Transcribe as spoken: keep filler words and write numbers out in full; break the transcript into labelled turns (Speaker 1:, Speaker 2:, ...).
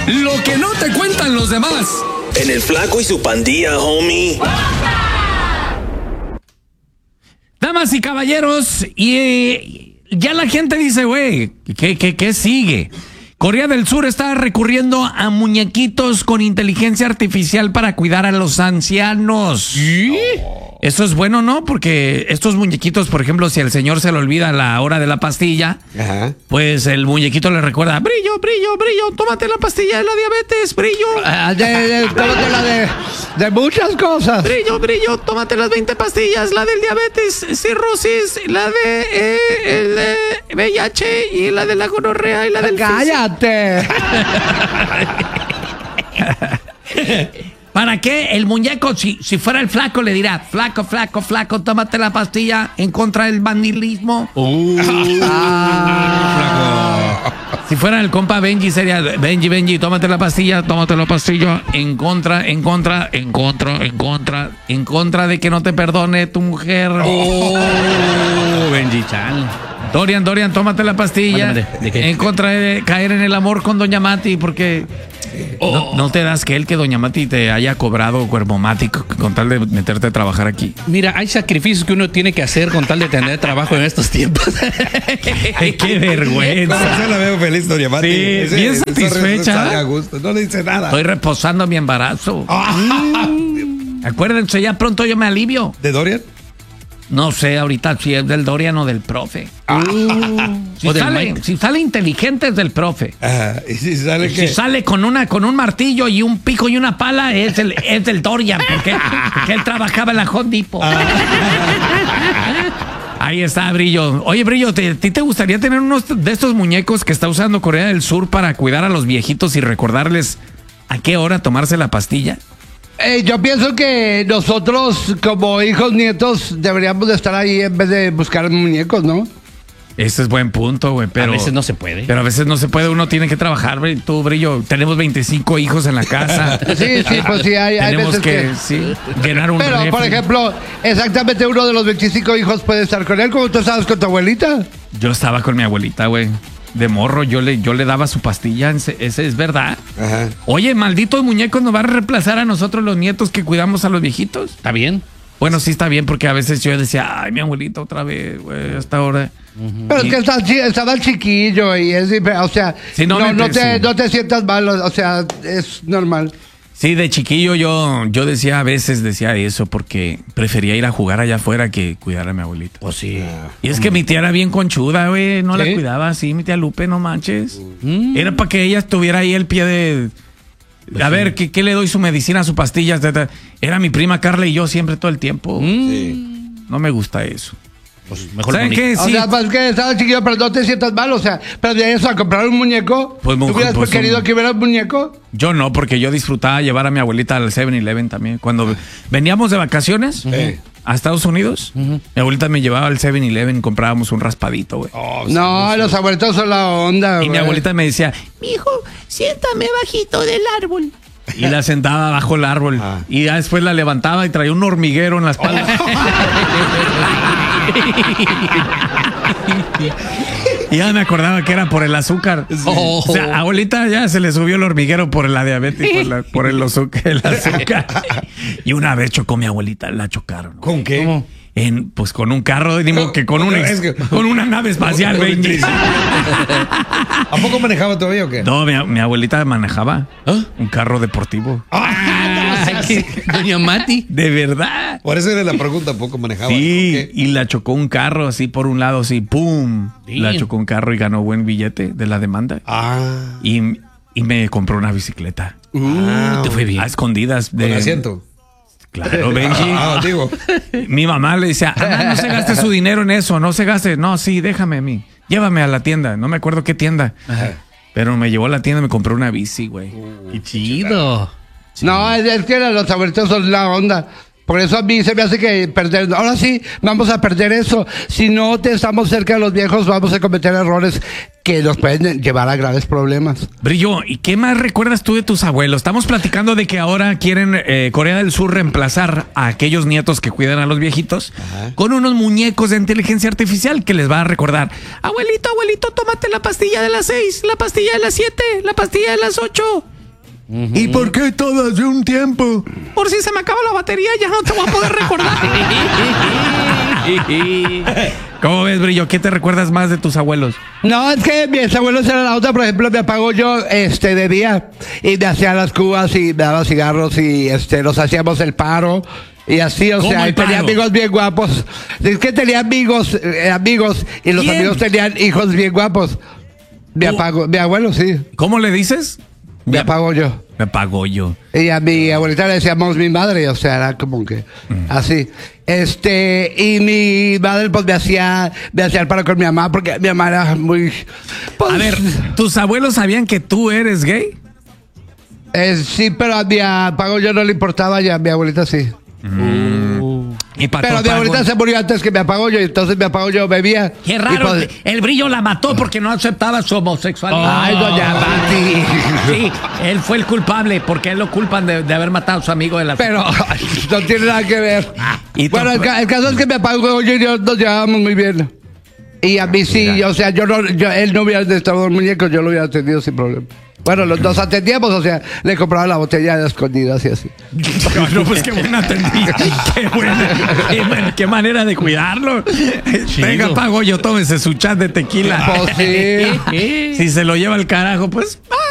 Speaker 1: Lo que no te cuentan los demás.
Speaker 2: En el Flaco y su pandilla, homie.
Speaker 3: Damas y caballeros, y eh, ya la gente dice, güey, ¿qué, qué, ¿qué sigue? Corea del Sur está recurriendo a muñequitos con inteligencia artificial para cuidar a los ancianos. ¿Sí? Eso es bueno, ¿no? Porque estos muñequitos, por ejemplo, si al señor se le olvida la hora de la pastilla, ajá, pues el muñequito le recuerda, brillo, brillo, brillo, tómate la pastilla de la diabetes, brillo.
Speaker 4: Ah, de, de, tómate la de, de muchas cosas.
Speaker 3: Brillo, brillo, tómate las veinte pastillas, la del diabetes, cirrosis, la de eh, el eh, V I H y la de la gonorrea y la del...
Speaker 4: ¡Cállate!
Speaker 3: ¿Para qué el muñeco, si, si fuera el Flaco, le dirá, flaco, flaco, flaco, tómate la pastilla en contra del vandalismo? Uh, ah, si fuera el compa Benji, sería, Benji, Benji, tómate la pastilla, tómate la pastilla en contra, en contra, en contra, en contra, en contra de que no te perdone tu mujer. Oh, Benji Chan. Dorian, Dorian, tómate la pastilla. Mande, mande, ¿de qué? En contra de caer en el amor con Doña Mati, porque oh. no, no te das que él, que Doña Mati te haya cobrado cuerpo mático con tal de meterte a trabajar aquí.
Speaker 5: Mira, hay sacrificios que uno tiene que hacer con tal de tener trabajo en estos tiempos.
Speaker 3: Ay, qué vergüenza.
Speaker 6: Yo la veo feliz, Doña Mati.
Speaker 3: Sí, ese, bien satisfecha.
Speaker 6: A gusto. No le dice nada.
Speaker 3: Estoy reposando mi embarazo. Mm. Acuérdense, ya pronto yo me alivio.
Speaker 6: ¿De Dorian?
Speaker 3: No sé ahorita si es del Dorian o del profe. Uh, si, sale, si sale inteligente es del profe.
Speaker 6: Uh, ¿Y si sale qué?
Speaker 3: Si sale con una con un martillo y un pico y una pala es el es del Dorian, porque, porque él trabajaba en la Home Depot. Uh. Ahí está, Brillo. Oye, Brillo, ¿te, ¿te, ¿te gustaría tener unos de estos muñecos que está usando Corea del Sur para cuidar a los viejitos y recordarles a qué hora tomarse la pastilla?
Speaker 4: Eh, yo pienso que nosotros, como hijos nietos, deberíamos de estar ahí en vez de buscar muñecos, ¿no?
Speaker 3: Ese es buen punto, güey, pero...
Speaker 5: A veces no se puede.
Speaker 3: Pero a veces no se puede, uno tiene que trabajar, tú, Brillo. Tenemos veinticinco hijos en la casa.
Speaker 4: Sí, sí, pues sí, hay, hay
Speaker 3: Tenemos
Speaker 4: veces
Speaker 3: que,
Speaker 4: que...
Speaker 3: sí, llenar un
Speaker 4: Pero,
Speaker 3: refri.
Speaker 4: por ejemplo, exactamente uno de los veinticinco hijos puede estar con él, como tú estabas con tu abuelita.
Speaker 3: Yo estaba con mi abuelita, güey. De morro, yo le, yo le daba su pastilla, ese es verdad. Ajá. Oye, malditos muñecos, ¿nos van a reemplazar a nosotros los nietos que cuidamos a los viejitos?
Speaker 5: ¿Está bien?
Speaker 3: Bueno, sí está bien, porque a veces yo decía, ay, mi abuelita otra vez, güey, hasta ahora.
Speaker 4: Uh-huh. Pero es que estaba, estaba chiquillo y es, o sea, sí, no, no, no, te, sí. no te sientas mal, o sea, es normal.
Speaker 3: Sí, de chiquillo yo, yo decía, a veces decía eso porque prefería ir a jugar allá afuera que cuidar a mi abuelita.
Speaker 5: Pues sí.
Speaker 3: Y es que mi tía era bien conchuda, güey, no ¿sí? la cuidaba así, mi tía Lupe, no manches. Mm. Era para que ella estuviera ahí el pie de... Pues a sí. ver, ¿qué, ¿qué le doy su medicina, su pastillas? Era mi prima Carla y yo siempre todo el tiempo. Mm. Sí. No me gusta eso.
Speaker 5: Pues mejor
Speaker 3: ¿saben qué?
Speaker 4: O
Speaker 3: sí.
Speaker 4: sea, pues que estaba chiquillo, pero no te sientas mal, o sea, pero de eso a comprar un muñeco,
Speaker 3: pues,
Speaker 4: ¿tú hubieras
Speaker 3: pues,
Speaker 4: querido
Speaker 3: un...
Speaker 4: que hubiera un muñeco?
Speaker 3: Yo no, porque yo disfrutaba llevar a mi abuelita al seven eleven también. Cuando veníamos de vacaciones uh-huh. a Estados Unidos, uh-huh. mi abuelita me llevaba al seven eleven y comprábamos un raspadito, güey.
Speaker 4: Oh, no, sí, los abuelitos son la onda,
Speaker 3: güey. Y
Speaker 4: güey.
Speaker 3: mi abuelita me decía, mijo, siéntame bajito del árbol. Y la sentaba bajo el árbol. Ah. Y ya después la levantaba y traía un hormiguero en la espalda. Y ya me acordaba que era por el azúcar. Sí. Oh. O sea, abuelita ya se le subió el hormiguero por la diabetes, por, la, por el, azúcar, el azúcar. Y una vez chocó mi abuelita, la chocaron. ¿No?
Speaker 6: ¿Con qué?
Speaker 3: ¿Cómo? En, pues con un carro, digo que con, un ex, que, con una nave espacial, Benji.
Speaker 6: ¿A poco manejaba todavía o qué?
Speaker 3: No, mi, mi abuelita manejaba ¿ah? un carro deportivo.
Speaker 5: Ah, Doña Mati.
Speaker 3: De verdad.
Speaker 6: Por eso era la pregunta, ¿a poco manejaba?
Speaker 3: Sí, y la chocó un carro así por un lado, así, ¡pum! Bien. La chocó un carro y ganó buen billete de la demanda. Ah. Y, y me compró una bicicleta.
Speaker 5: Uh, te fue bien.
Speaker 3: A escondidas. De,
Speaker 6: ¿con asiento?
Speaker 3: Claro, Benji.
Speaker 6: Ah, digo.
Speaker 3: Mi mamá le decía, ah, no se gaste su dinero en eso, no se gaste. No, sí, déjame a mí. Llévame a la tienda. No me acuerdo qué tienda. Ajá. Pero me llevó a la tienda y me compró una bici, güey.
Speaker 5: Uh, qué chido.
Speaker 4: Sí. No, es que los abuelitos son la onda. Por eso a mí se me hace que perder. Ahora sí, vamos a perder eso. Si no te estamos cerca de los viejos, vamos a cometer errores que nos pueden llevar a graves problemas.
Speaker 3: Brillo, ¿y qué más recuerdas tú de tus abuelos? Estamos platicando de que ahora quieren eh, Corea del Sur reemplazar a aquellos nietos que cuidan a los viejitos. Ajá. Con unos muñecos de inteligencia artificial que les va a recordar: abuelito, abuelito, tómate la pastilla de las seis, la pastilla de las siete, la pastilla de las ocho. ¿Y por qué todas de un tiempo? Por si se me acaba la batería, ya no te voy a poder recordar. ¿Cómo ves, Brillo? ¿Qué te recuerdas más de tus abuelos?
Speaker 4: No, es que mis abuelos eran la otra, por ejemplo, me apagó yo este de día y me hacía las cubas y me daba cigarros y este nos hacíamos el paro. Y así, o
Speaker 3: ¿Cómo
Speaker 4: sea,
Speaker 3: el
Speaker 4: y tenía
Speaker 3: paro?
Speaker 4: amigos bien guapos. Es que tenía amigos, eh, amigos, y los
Speaker 3: ¿Quién?
Speaker 4: amigos tenían hijos bien guapos. Me
Speaker 3: Tú-
Speaker 4: apagó, mi abuelo sí,
Speaker 3: ¿Cómo le dices?
Speaker 4: me apagó yo.
Speaker 3: Me apagó yo.
Speaker 4: Y a mi abuelita le decíamos mi madre, o sea, era como que así. Este, y mi madre pues me hacía, me hacía el paro con mi mamá, porque mi mamá era muy... pues,
Speaker 3: A ver, ¿tus abuelos sabían que tú eres gay?
Speaker 4: eh, sí, pero a mi apago yo no le importaba, ya a mi abuelita sí.
Speaker 3: Y pa'
Speaker 4: Pero
Speaker 3: tu
Speaker 4: mi
Speaker 3: apago-
Speaker 4: abuelita se murió antes que me apagó yo, y entonces me apagó yo bebía.
Speaker 3: Qué
Speaker 4: Y,
Speaker 3: raro,
Speaker 4: pues,
Speaker 3: el Brillo la mató porque no aceptaba su homosexualidad.
Speaker 4: ay, doña Pati.
Speaker 3: Sí, él fue el culpable porque él lo culpan de, de haber matado a su amigo de la...
Speaker 4: Pero no tiene nada que ver.
Speaker 3: Y
Speaker 4: Bueno, el,
Speaker 3: tú-
Speaker 4: ca- el caso es que me apagó yo y yo nos llevábamos muy bien. Y a mí sí, o sea, yo no, yo, él no hubiera necesitado los muñecos, yo lo hubiera atendido sin problema. Bueno, los dos atendíamos, o sea, le compraba la botella de escondidas y así.
Speaker 3: No, no, pues qué buena atendida. Qué buena. Qué, man- qué manera de cuidarlo. Venga, pago yo, tómese su chat de tequila.
Speaker 4: Pues sí.
Speaker 3: Si se lo lleva al carajo, pues...